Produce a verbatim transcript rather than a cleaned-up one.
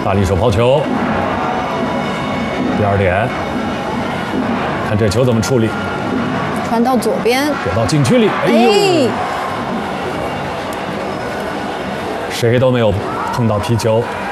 大力手抛球，第二点，看这球怎么处理。 传到左边， 给到禁区里，哎呦， 哎谁都没有碰到皮球。